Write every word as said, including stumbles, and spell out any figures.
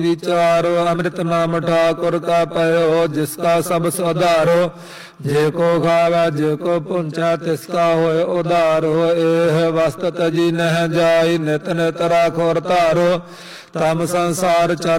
विचारो अमृत नाम ठाकुर का पयो जिसका सब सुधारो जे को खावे जे को पुंचा तिसका होए उदार हो एह वस्त तजी नह जाई नित नित राखो तारो तम संसार चर